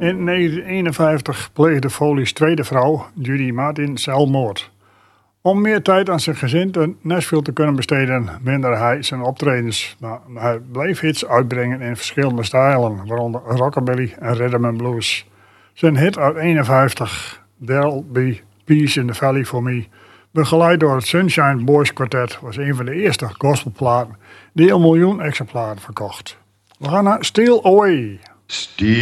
In 1951 pleegde Foley's tweede vrouw, Judy Martin, zelfmoord. Om meer tijd aan zijn gezin in Nashville te kunnen besteden, minderde hij zijn optredens. Maar hij bleef hits uitbrengen in verschillende stijlen, waaronder rockabilly en rhythm and blues. Zijn hit uit 1951, There'll Be Peace in the Valley for Me, begeleid door het Sunshine Boys Quartet, was een van de eerste gospelplaten die 1 miljoen exemplaren verkocht. We gaan naar Steal Away. Steal